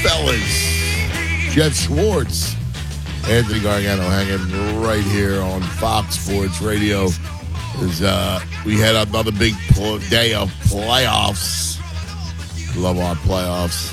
fellas. Jeff Schwartz, Anthony Gargano hanging right here on Fox Sports Radio. We had another big day of playoffs. Love our playoffs.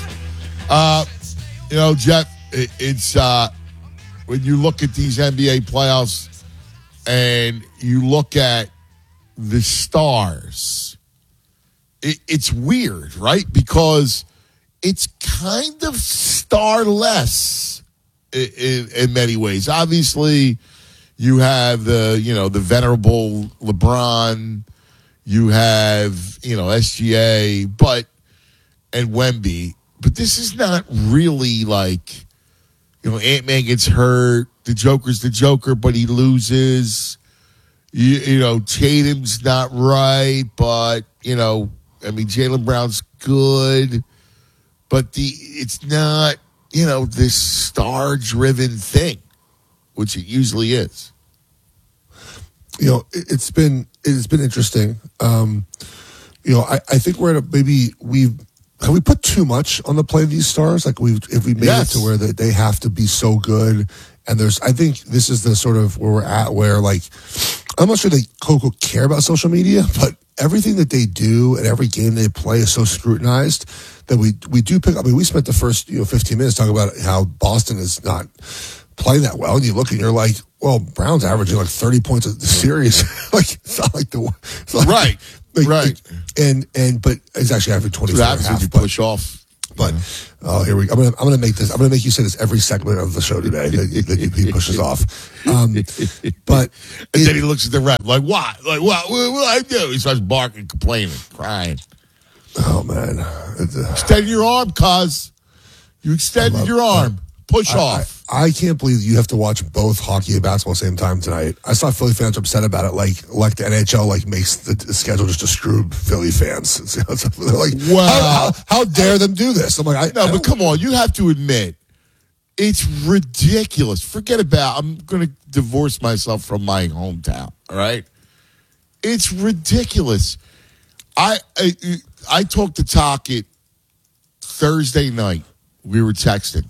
Jeff, it's when you look at these NBA playoffs and you look at the stars, it's weird, right? Because it's kind of starless in many ways. Obviously, you have the venerable LeBron, you have SGA, and Wemby, but this is not really like Ant-Man gets hurt, the Joker's the Joker, but he loses. Tatum's not right, but Jaylen Brown's good, but it's not this star-driven thing, which it usually is. It's been interesting. I think we're at have we put too much on the play of these stars? Like if we made it to where they have to be so good, and I think this is the sort of where we're at, where like I'm not sure they care about social media, but everything that they do and every game they play is so scrutinized that we do pick up. I mean, we spent the first 15 minutes talking about how Boston is not playing that well, and you look and you're like, well, Brown's averaging like 30 points a series. Like it's not like right. Right. But it's actually averaging 24 so and a half. You push off. But here we go. I'm gonna make this. I'm gonna make you say this every segment of the show today that he pushes off. But then he looks at the ref like, what? Like what? What do I do? He starts barking, complaining, crying. Oh man! Extend your arm, cuz. You extended your arm. Push off. I can't believe you have to watch both hockey and basketball at the same time tonight. I saw Philly fans upset about it, like the NHL makes the schedule just to screw Philly fans. They're like, wow, how dare them do this? I'm like, but come on, you have to admit, it's ridiculous. I'm going to divorce myself from my hometown. All right, it's ridiculous. I talked to Tocchet Thursday night. We were texting.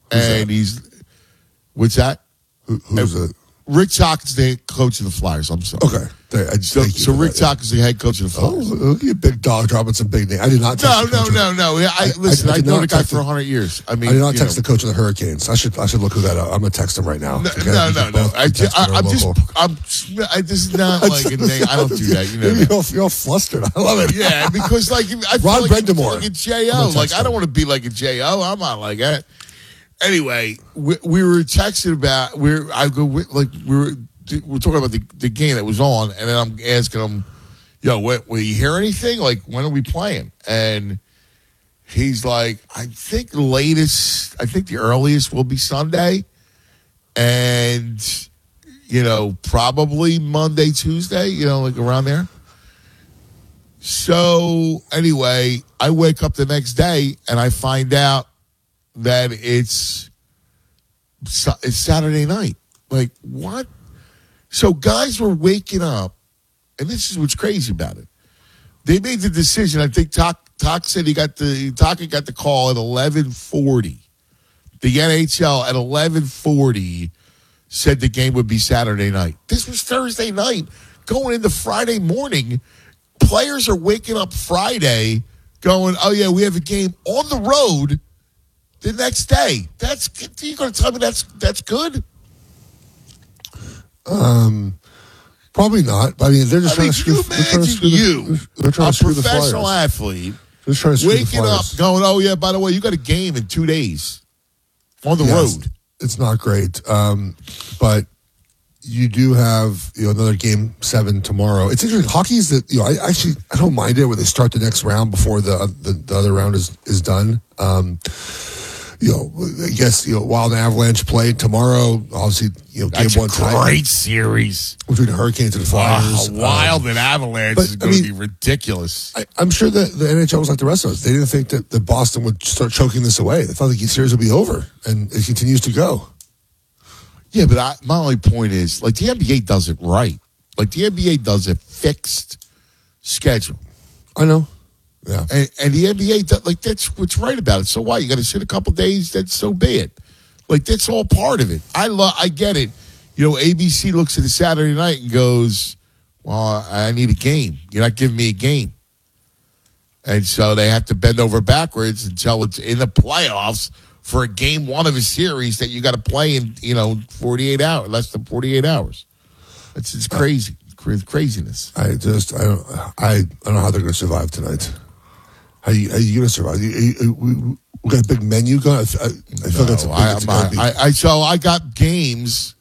What's that? Who's it? Rick Tocchet's the coach of the Flyers. I'm sorry. Okay. So Rick Tocchet's the head coach of the Flyers. Oh, you big dog dropping some big names. I did not text No. I know the guy for 100 years. I did not text the coach of the Hurricanes. I should look who that up. I'm going to text him right now. No. This is not like a name. I don't do that. You're all flustered. I love it. Yeah, because I feel Ron like Brendamore. Like a J.O. Like, I don't want to be like a J.O. I'm not like that. Anyway, we were texting about we're talking about the game that was on, and then I'm asking him, will you hear anything? Like, when are we playing? And he's like, I think the earliest will be Sunday, and probably Monday, Tuesday, like around there. So anyway, I wake up the next day and I find out that it's Saturday night. Like, what? So guys were waking up, and this is what's crazy about it. They made the decision. I think Tocchet said Tocchet got the call at 11:40. The NHL at 11:40 said the game would be Saturday night. This was Thursday night. Going into Friday morning, players are waking up Friday going, oh, yeah, we have a game on the road the next day. You're going to tell me that's good? Probably not. I mean, they're just trying to screw. They're trying to screw the Flyers. A professional athlete, just trying to screw waking the up, going, oh yeah, by the way, you got a game in 2 days on the road. It's not great, but you do have another game 7 tomorrow. It's interesting. Hockey's that I don't mind it when they start the next round before the other round is done. I guess Wild and Avalanche play tomorrow. Obviously, game one tie. Great series between the Hurricanes and the Flyers. Wild and Avalanche is going to be ridiculous. I'm sure that the NHL was like the rest of us. They didn't think that Boston would start choking this away. They thought the series would be over, and it continues to go. Yeah, but my only point is, like, the NBA does it right. Like, the NBA does a fixed schedule. I know. Yeah. And the NBA, like, that's what's right about it. So why? You got to sit a couple days, that's so be it. Like, that's all part of it. I get it. You know, ABC looks at the Saturday night and goes, well, I need a game. You're not giving me a game. And so they have to bend over backwards until it's in the playoffs for a game one of a series that you got to play in, 48 hours, less than 48 hours. It's crazy. Craziness. I don't know how they're going to survive tonight. How you going to survive? We got a big menu going. I feel that's So I got games,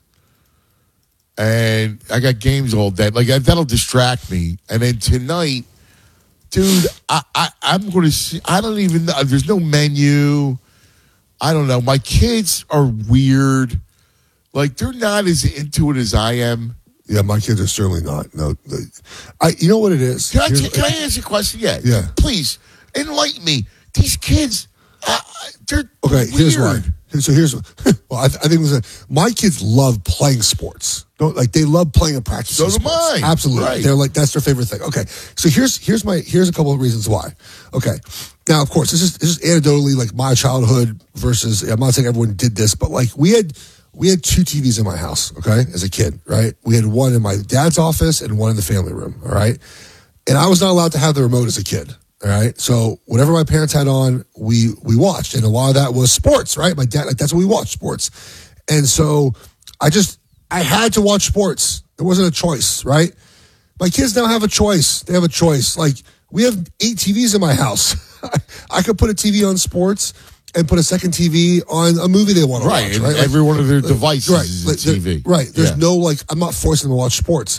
and I got games all day. Like, that'll distract me. And then tonight, dude, I'm going to see. I don't even know. There's no menu. I don't know. My kids are weird. Like, they're not as into it as I am. Yeah, my kids are certainly not. No, you know what it is? Can I ask you a question? Yeah. Please, enlighten me. These kids, they're okay. Weird. Here's why. Well, I think my kids love playing sports. They love playing and practicing. So do sports. mine. Absolutely, right. They're like, that's their favorite thing. Okay, so here's a couple of reasons why. Okay, now of course this is anecdotally like my childhood versus. I'm not saying everyone did this, but like we had 2 TVs in my house, okay, as a kid, right? We had one in my dad's office and one in the family room, all right? And I was not allowed to have the remote as a kid, all right? So whatever my parents had on, we watched. And a lot of that was sports, right? My dad, that's what we watched, sports. And so I had to watch sports. There wasn't a choice, right? My kids now have a choice. They have a choice. Like, we have 8 TVs in my house. I could put a TV on sports and put a second TV on a movie they want to watch. Right, every one of their devices is a TV. Right, there's no, I'm not forcing them to watch sports.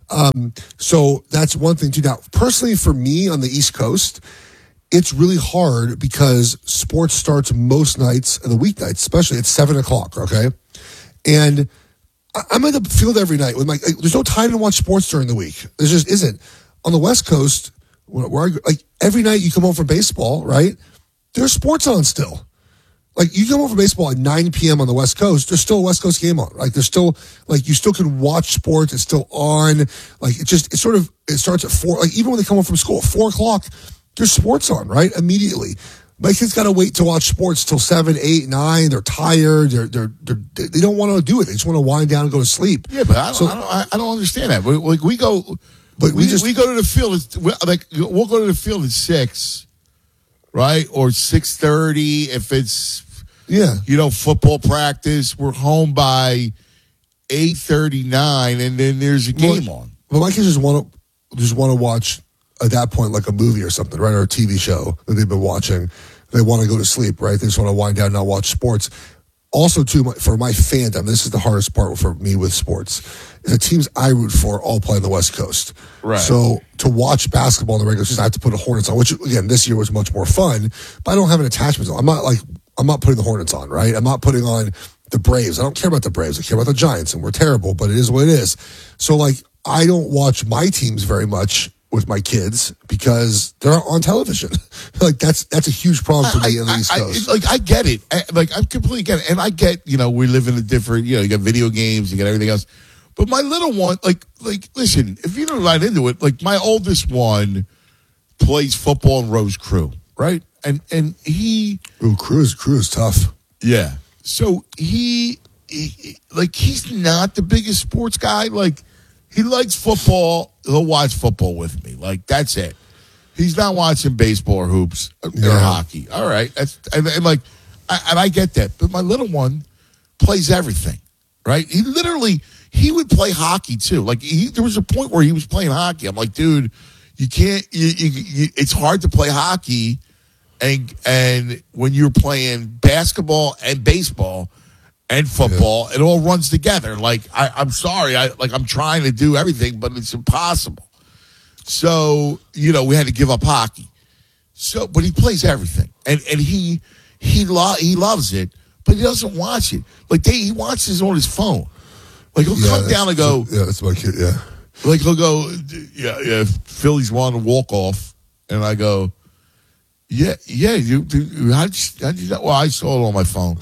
So that's one thing, too. Now, personally, for me on the East Coast, it's really hard because sports starts most nights, and the weeknights especially, at 7 o'clock, okay? And I'm in the field every night. There's no time to watch sports during the week. There just isn't. On the West Coast, where every night you come home from baseball, right? There's sports on still. Like, you come over for baseball at 9 p.m. on the West Coast, there's still a West Coast game on. Like, there's still, you still can watch sports. It's still on. Like, it starts at 4. Like, even when they come home from school, at 4 o'clock, there's sports on, right? Immediately. My kids got to wait to watch sports till 7, 8, 9. They're tired. They don't want to do it. They just want to wind down and go to sleep. Yeah, but I don't understand that. We go to the field. We'll go to the field at 6. Right? Or 6:30 if it's football practice. We're home by 8:39 and then there's a game on. Well, my kids just want to watch at that point like a movie or something, right? Or a TV show that they've been watching. They want to go to sleep, right? They just want to wind down and not watch sports. Also, too, for my fandom, this is the hardest part for me with sports, is the teams I root for all play on the West Coast. Right. So to watch basketball in the regular season, I have to put a Hornets on, which, again, this year was much more fun, but I don't have an attachment to it. I'm not putting the Hornets on, right? I'm not putting on the Braves. I don't care about the Braves. I care about the Giants, and we're terrible, but it is what it is. So, I don't watch my teams very much with my kids because they're on television. That's a huge problem for me on the East Coast. I get it. I completely get it. And I get, we live in a different, you got video games, you got everything else. But my little one, listen, if you're not into it, my oldest one plays football in Rose Crew, right? And he... Ooh, Crew is tough. Yeah. So he's not the biggest sports guy. He likes football. He'll watch football with me. That's it. He's not watching baseball or hoops or hockey. All right. And I get that. But my little one plays everything, right? He would play hockey too. There was a point where he was playing hockey. I'm like, dude, you can't, it's hard to play hockey. And when you're playing basketball and baseball and football, it all runs together. I'm sorry. I'm trying to do everything, but it's impossible. So, we had to give up hockey. So, but he plays everything. And he loves it, but he doesn't watch it. He watches on his phone. He'll come down and go. Yeah, that's my kid, yeah. He'll go, yeah, Phillies won a walk-off. And I go, yeah, how'd you know? Well, I saw it on my phone.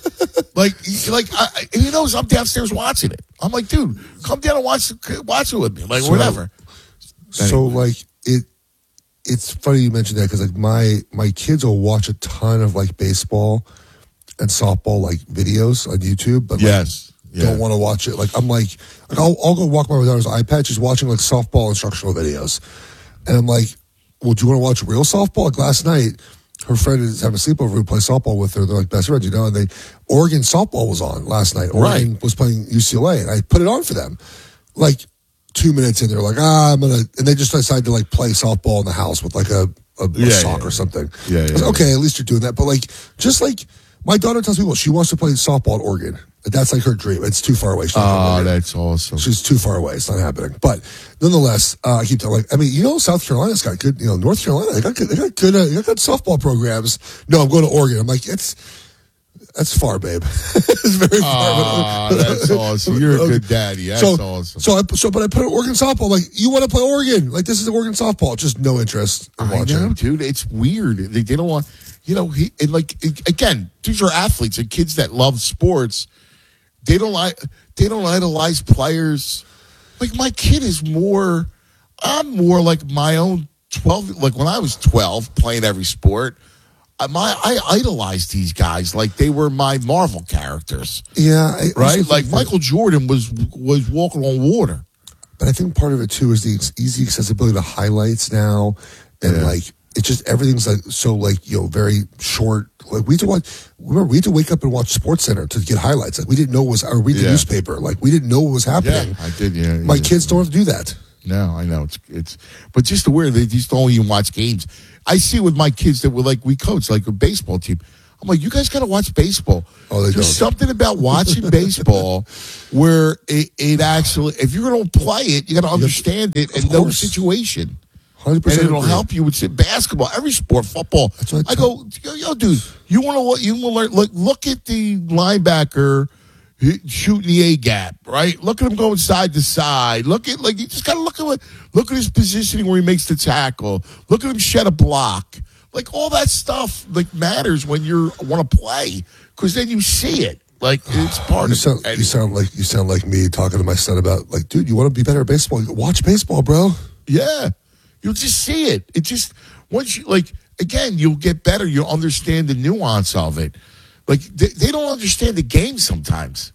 He knows I'm downstairs watching it. I'm like, dude, come down and watch it with me. Whatever. So, it's funny you mentioned that because like my kids will watch a ton of like baseball and softball like videos on YouTube, but don't want to watch it. Like I'm like I'll go walk my daughter's iPad. She's watching like softball instructional videos, and I'm like, well, do you want to watch real softball? Like last night, her friend is having a sleepover who plays softball with her. They're like best friends, and Oregon softball was on last night. Oregon was playing UCLA, and I put it on for them. Like 2 minutes in, they're like, and they just decided to like play softball in the house with like a sock or something. Okay, at least you're doing that. But like, just like my daughter tells me, well, she wants to play softball at Oregon. That's like her dream. It's too far away. That's awesome. She's too far away. It's not happening. But nonetheless, I keep telling, South Carolina's got good, North Carolina, they got good softball programs. No, I'm going to Oregon. I'm like, that's far, babe. It's very far. That's awesome. You're a good daddy. That's awesome. But I put Oregon softball. Like, you want to play Oregon? Like, this is Oregon softball. Just no interest in watching. I know, dude. It's weird. They don't want, again, these are athletes and kids that love sports. They don't idolize players. Like, my kid is I'm more like my own 12. Like, when I was 12 playing every sport, I idolized these guys like they were my Marvel characters. Yeah. Right? Like, Michael Jordan was walking on water. But I think part of it, too, is the easy accessibility to highlights now. And, it's just everything's like so very short. Like we had to wake up and watch SportsCenter to get highlights. Like we didn't know or read the newspaper. Like we didn't know what was happening. Yeah, I did. Yeah, my kids don't have to do that. No, I know it's. But just aware they just don't even watch games. I see with my kids that we coach like a baseball team. I'm like, you guys got to watch baseball. Oh, they don't. There's something about watching baseball where it actually, if you're going to play it, you got to understand it and know the situation. 100%, and it'll help you with basketball, every sport, football. I go, yo, dude, you want to learn? Look at the linebacker shooting the A gap, right? Look at him going side to side. You just got to look at his positioning where he makes the tackle. Look at him shed a block. Like all that stuff, matters when you want to play because then you see it. Like it's part of it. You sound like me talking to my son about dude, you want to be better at baseball? Watch baseball, bro. Yeah. You'll just see it. It just, once you, again, you'll get better. You'll understand the nuance of it. They don't understand the game sometimes.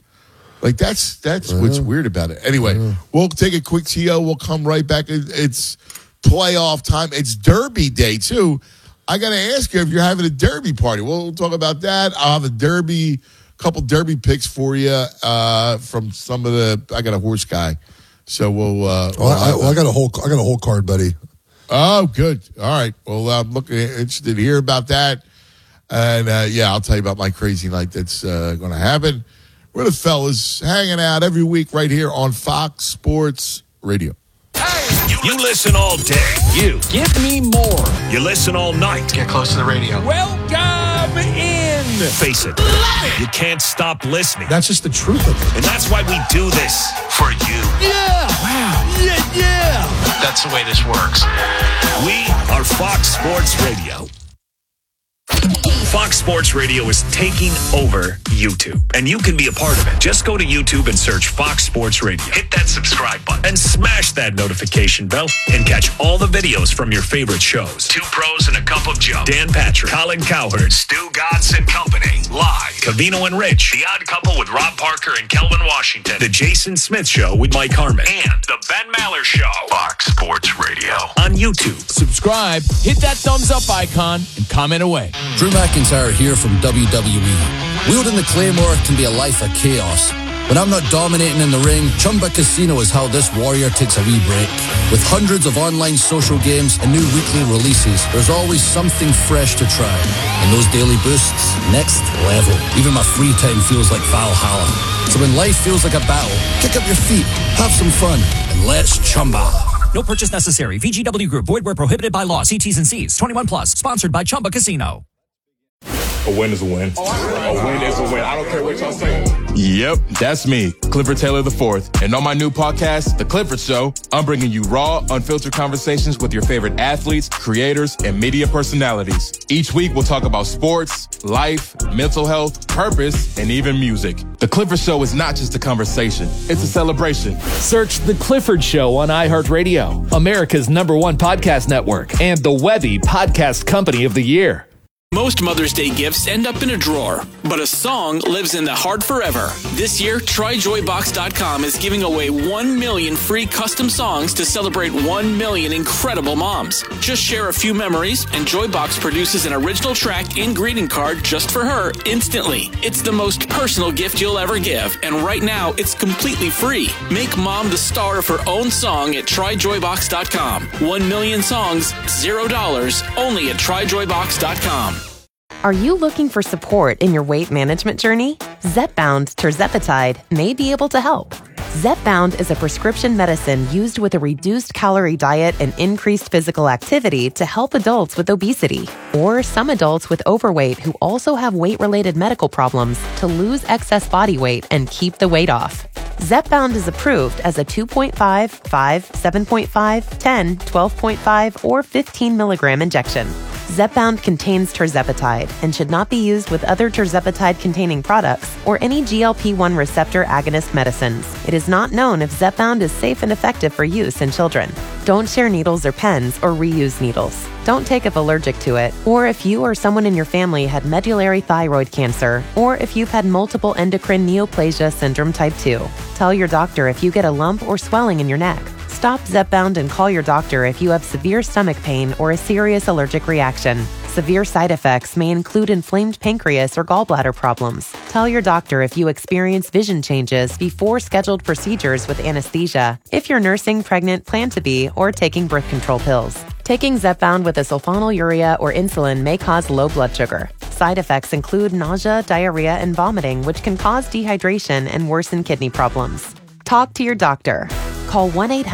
That's what's weird about it. Anyway, we'll take a quick TO. We'll come right back. It's playoff time. It's Derby day, too. I got to ask you if you're having a Derby party. We'll talk about that. I'll have a couple Derby picks for you from some of I got a horse guy. So we'll. I got a whole card, buddy. Oh, good. All right. Well, I'm interested to hear about that. And, I'll tell you about my crazy night that's going to happen. We're the fellas hanging out every week right here on Fox Sports Radio. Hey, you listen all day. You. Give me more. You listen all night. Get close to the radio. Welcome in. Face it. You can't stop listening. That's just the truth of it. And that's why we do this for you. Yeah. Wow. Yeah. That's the way this works. We are Fox Sports Radio. Fox Sports Radio is taking over YouTube, and you can be a part of it. Just go to YouTube and search Fox Sports Radio. Hit that subscribe button and smash that notification bell and catch all the videos from your favorite shows. Two Pros and a Cup of Joe. Dan Patrick, Colin Cowherd, Stu Godson and Company. Live. Covino and Rich. The Odd Couple with Rob Parker and Kelvin Washington. The Jason Smith Show with Mike Harmon. And The Ben Maller Show. Fox Sports Radio. On YouTube. Subscribe, hit that thumbs up icon, and comment away. Drew McIntyre here from WWE. Wielding the Claymore can be a life of chaos. When I'm not dominating in the ring, Chumba Casino is how this warrior takes a wee break. With hundreds of online social games and new weekly releases, there's always something fresh to try. And those daily boosts, next level. Even my free time feels like Valhalla. So when life feels like a battle, kick up your feet, have some fun, and let's Chumba. No purchase necessary. VGW Group. Void where prohibited by law. See T's and C's. 21 plus. Sponsored by Chumba Casino. A win is a win. A win is a win. I don't care what y'all say. Yep, that's me, Clifford Taylor IV. And on my new podcast, The Clifford Show, I'm bringing you raw, unfiltered conversations with your favorite athletes, creators, and media personalities. Each week, we'll talk about sports, life, mental health, purpose, and even music. The Clifford Show is not just a conversation. It's a celebration. Search The Clifford Show on iHeartRadio, America's #1 podcast network, and the Webby Podcast Company of the Year. Most Mother's Day gifts end up in a drawer, but a song lives in the heart forever. This year, TryJoyBox.com is giving away 1 million free custom songs to celebrate 1 million incredible moms. Just share a few memories, and Joybox produces an original track and greeting card just for her instantly. It's the most personal gift you'll ever give, and right now, it's completely free. Make mom the star of her own song at TryJoyBox.com. 1 million songs, $0, only at TryJoyBox.com. Are you looking for support in your weight management journey? Zepbound tirzepatide may be able to help. Zepbound is a prescription medicine used with a reduced calorie diet and increased physical activity to help adults with obesity, or some adults with overweight who also have weight-related medical problems to lose excess body weight and keep the weight off. Zepbound is approved as a 2.5, 5, 7.5, 10, 12.5, or 15 milligram injection. Zepbound contains tirzepatide and should not be used with other tirzepatide-containing products or any GLP-1 receptor agonist medicines. It is not known if Zepbound is safe and effective for use in children. Don't share needles or pens or reuse needles. Don't take if allergic to it, or if you or someone in your family had medullary thyroid cancer, or if you've had multiple endocrine neoplasia syndrome type 2. Tell your doctor if you get a lump or swelling in your neck. Stop Zepbound and call your doctor if you have severe stomach pain or a serious allergic reaction. Severe side effects may include inflamed pancreas or gallbladder problems. Tell your doctor if you experience vision changes before scheduled procedures with anesthesia, if you're nursing, pregnant, plan to be, or taking birth control pills. Taking Zepbound with a sulfonylurea or insulin may cause low blood sugar. Side effects include nausea, diarrhea, and vomiting, which can cause dehydration and worsen kidney problems. Talk to your doctor. Call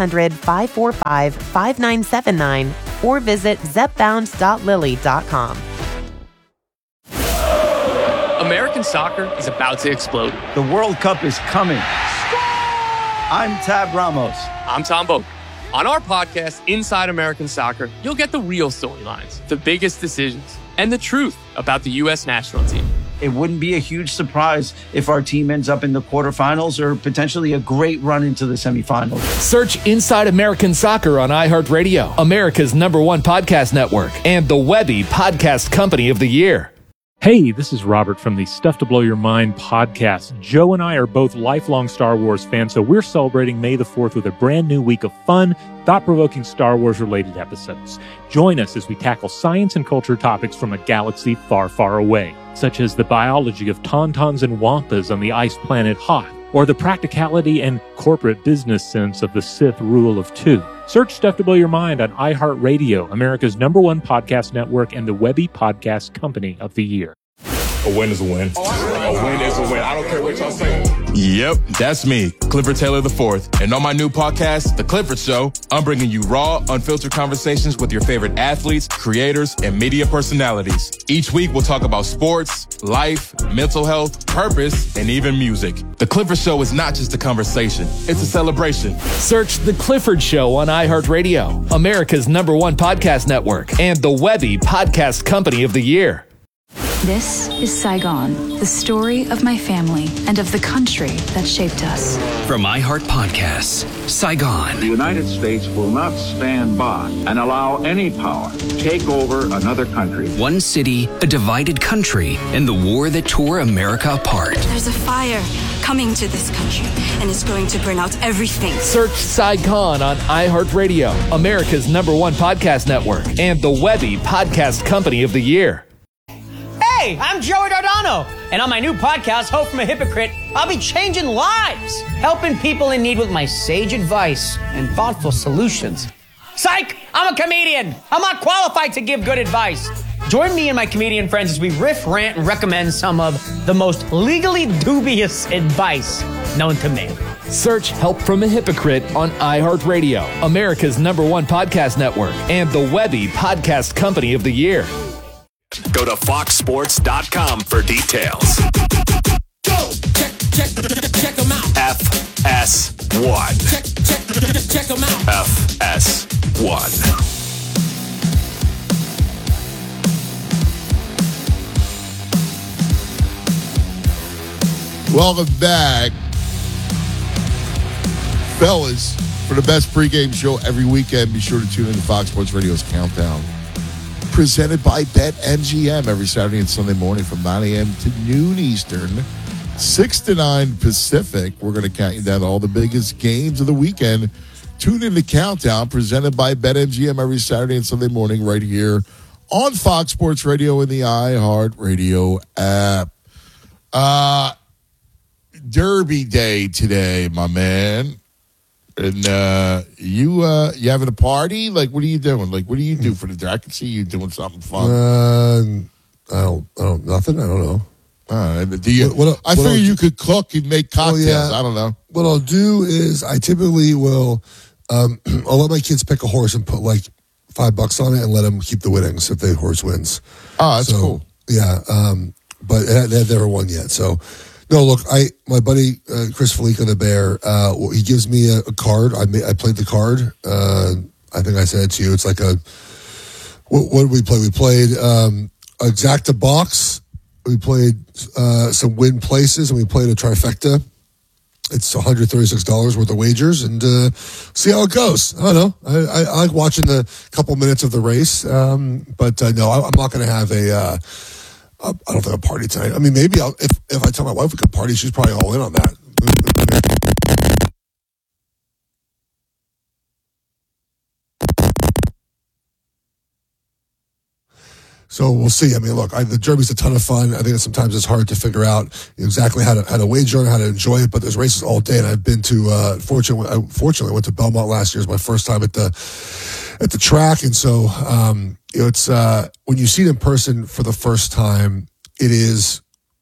1-800-545-5979 or visit zepbound.lily.com. American soccer is about to explode. The World Cup is coming. I'm Tab Ramos. I'm Tom Boak. On our podcast, Inside American Soccer, you'll get the real storylines, the biggest decisions, and the truth about the U.S. national team. It wouldn't be a huge surprise if our team ends up in the quarterfinals or potentially a great run into the semifinals. Search Inside American Soccer on iHeartRadio, America's #1 podcast network, and the Webby Podcast Company of the Year. Hey, this is Robert from the Stuff to Blow Your Mind podcast. Joe and I are both lifelong Star Wars fans, so we're celebrating May the 4th with a brand new week of fun, thought-provoking Star Wars-related episodes. Join us as we tackle science and culture topics from a galaxy far, far away, such as the biology of tauntauns and wampas on the ice planet Hoth, or the practicality and corporate business sense of the Sith Rule of Two. Search Stuff to Blow Your Mind on iHeartRadio, America's #1 podcast network, and the Webby Podcast Company of the Year. A win is a win. A win is a win. I don't care what y'all say. Yep, that's me, Clifford Taylor IV. And on my new podcast, The Clifford Show, I'm bringing you raw, unfiltered conversations with your favorite athletes, creators, and media personalities. Each week, we'll talk about sports, life, mental health, purpose, and even music. The Clifford Show is not just a conversation. It's a celebration. Search The Clifford Show on iHeartRadio, America's #1 podcast network, and the Webby Podcast Company of the Year. This is Saigon, the story of my family and of the country that shaped us. From iHeart Podcasts, Saigon. The United States will not stand by and allow any power to take over another country. One city, a divided country, and the war that tore America apart. There's a fire coming to this country, and it's going to burn out everything. Search Saigon on iHeartRadio, America's #1 podcast network, and the Webby Podcast Company of the Year. Hey, I'm Joey Dardano, and on my new podcast, Hope from a Hypocrite, I'll be changing lives, helping people in need with my sage advice and thoughtful solutions. Psych! I'm a comedian. I'm not qualified to give good advice. Join me and my comedian friends as we riff, rant, and recommend some of the most legally dubious advice known to man. Search Help from a Hypocrite on iHeartRadio, America's #1 podcast network, and the Webby Podcast Company of the Year. Go to foxsports.com for details. Check them out. FS1. Check them out. FS1. Welcome back, fellas, for the best pregame show every weekend. Be sure to tune in to Fox Sports Radio's Countdown, presented by BetMGM every Saturday and Sunday morning from 9 a.m. to noon Eastern, 6 to 9 Pacific. We're going to count you down to all the biggest games of the weekend. Tune in to Countdown, presented by BetMGM every Saturday and Sunday morning right here on Fox Sports Radio and the iHeartRadio app. Derby Day today, my man. And you having a party? Like, what are you doing? Like, what do you do for the day? I can see you doing something fun. I don't, nothing. I don't know. Do you? I figure you could cook and make cocktails. Yeah. I don't know. What I'll do is I typically will, I'll let my kids pick a horse and put like $5 on it and let them keep the winnings if the horse wins. Oh, that's cool. Yeah. But they've never won yet. So, no, look, my buddy, Chris Felica, the Bear, he gives me a card. I played the card. I think I said it to you. It's like what did we play? We played, Exacta Box. We played, some win places, and we played a trifecta. It's $136 worth of wagers, and see how it goes. I don't know. I like watching the couple minutes of the race, but no, I'm not going to have I don't think a party tonight. I mean, maybe if I tell my wife we could party, she's probably all in on that. So we'll see. I mean, look, the Derby's a ton of fun. I think that sometimes it's hard to figure out exactly how to wager and how to enjoy it. But there's races all day, and I've been to. Fortunately, I went to Belmont last year. It was my first time at the track, and so it's when you see it in person for the first time, it's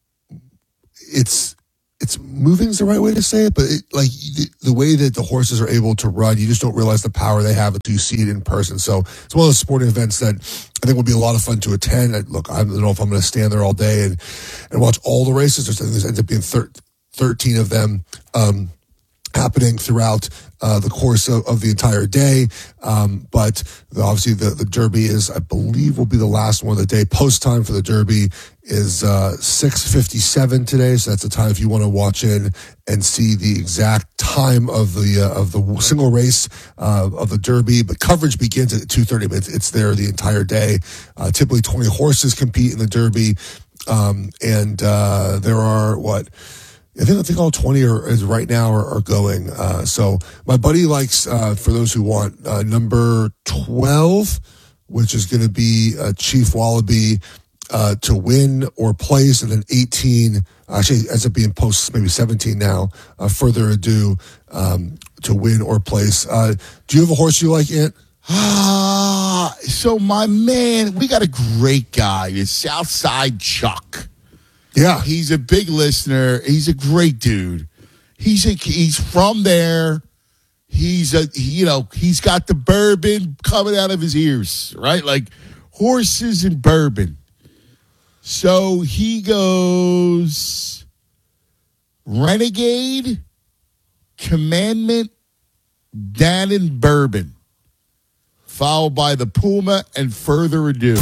moving is the right way to say it, but the way that the horses are able to run, you just don't realize the power they have until you see it in person. So it's one of those sporting events that I think will be a lot of fun to attend. I don't know if I'm going to stand there all day and watch all the races. There ends up being 13 of them happening throughout the course of the entire day. But obviously the Derby is, I believe, will be the last one of the day. Post time for the Derby is 6:57 today. So that's the time if you want to watch in and see the exact time of the single race of the Derby. But coverage begins at 2:30. It's there the entire day. Typically 20 horses compete in the Derby. And there are I think all 20 is right now are going. So my buddy likes, for those who want, number 12, which is going to be Chief Wallaby to win or place, and then 18 actually ends up being post maybe 17 now. Further ado to win or place. Do you have a horse you like, Ant? So my man, we got a great guy. It's Southside Chuck. Yeah, he's a big listener. He's a great dude. He's from there. He's got the bourbon coming out of his ears, right? Like horses and bourbon. So he goes Renegade, Commandment, Dan and Bourbon, followed by the Puma and Further Ado.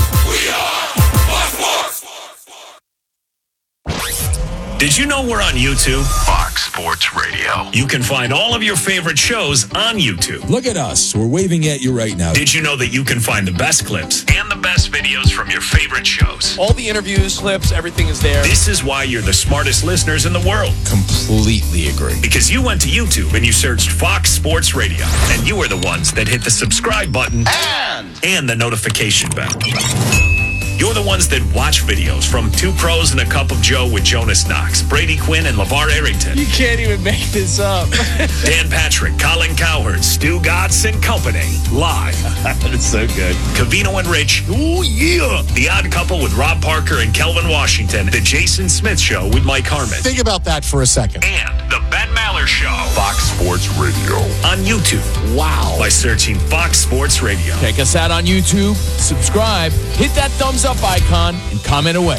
Did you know we're on YouTube? Fox Sports Radio. You can find all of your favorite shows on YouTube. Look at us. We're waving at you right now. Did you know that you can find the best clips and the best videos from your favorite shows? All the interviews, clips, everything is there. This is why you're the smartest listeners in the world. Completely agree. Because you went to YouTube and you searched Fox Sports Radio, and you are the ones that hit the subscribe button and the notification bell. You're the ones that watch videos from Two Pros and a Cup of Joe with Jonas Knox, Brady Quinn, and LeVar Arrington. You can't even make this up. Dan Patrick, Colin Cowherd, Stu Gatz and Company, live. It's so good. Covino and Rich, ooh yeah. The Odd Couple with Rob Parker and Kelvin Washington. The Jason Smith Show with Mike Harmon. Think about that for a second. And the Ben Maller Miller Show. Fox Sports Radio. On YouTube. Wow. By searching Fox Sports Radio. Check us out on YouTube, subscribe, hit that thumbs up icon, and comment away.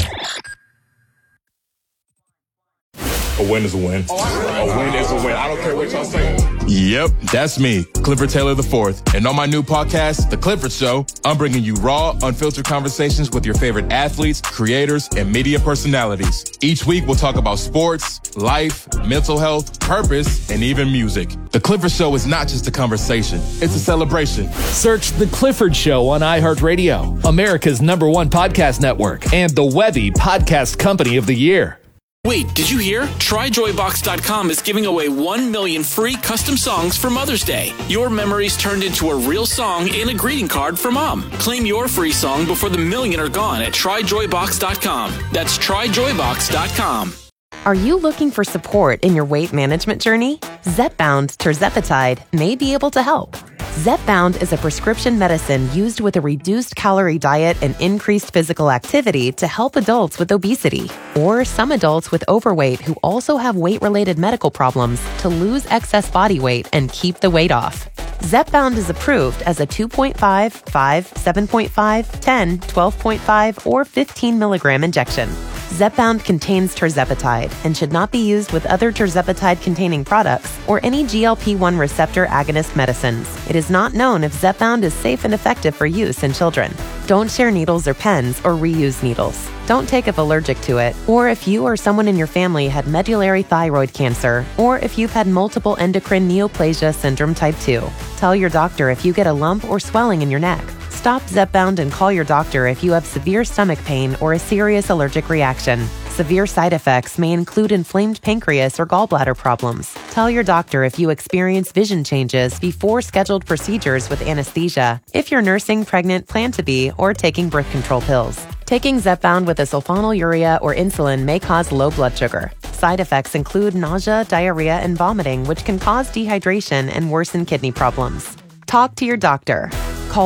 A win is a win. A win is a win. I don't care what y'all say. Yep, that's me, Clifford Taylor IV. And on my new podcast, The Clifford Show, I'm bringing you raw, unfiltered conversations with your favorite athletes, creators, and media personalities. Each week, we'll talk about sports, life, mental health, purpose, and even music. The Clifford Show is not just a conversation. It's a celebration. Search The Clifford Show on iHeartRadio, America's #1 podcast network, and the Webby Podcast Company of the Year. Wait, did you hear? TryJoyBox.com is giving away 1 million free custom songs for Mother's Day. Your memories turned into a real song and a greeting card for Mom. Claim your free song before the million are gone at TryJoyBox.com. That's TryJoyBox.com. Are you looking for support in your weight management journey? Zepbound Tirzepatide may be able to help. Zepbound is a prescription medicine used with a reduced calorie diet and increased physical activity to help adults with obesity or some adults with overweight who also have weight-related medical problems to lose excess body weight and keep the weight off. Zepbound is approved as a 2.5, 5, 7.5, 10, 12.5, or 15 milligram injection. Zepbound contains tirzepatide and should not be used with other tirzepatide-containing products or any GLP-1 receptor agonist medicines. It is not known if Zepbound is safe and effective for use in children. Don't share needles or pens or reuse needles. Don't take if allergic to it, or if you or someone in your family had medullary thyroid cancer, or if you've had multiple endocrine neoplasia syndrome type 2. Tell your doctor if you get a lump or swelling in your neck. Stop Zepbound and call your doctor if you have severe stomach pain or a serious allergic reaction. Severe side effects may include inflamed pancreas or gallbladder problems. Tell your doctor if you experience vision changes before scheduled procedures with anesthesia, if you're nursing, pregnant, plan to be, or taking birth control pills. Taking Zepbound with a sulfonylurea or insulin may cause low blood sugar. Side effects include nausea, diarrhea, and vomiting, which can cause dehydration and worsen kidney problems. Talk to your doctor. Call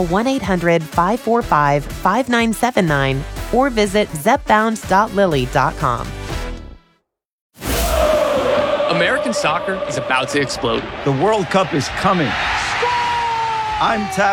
1-800-545-5979 or visit zepbound.lily.com. American soccer is about to explode. The World Cup is coming. I'm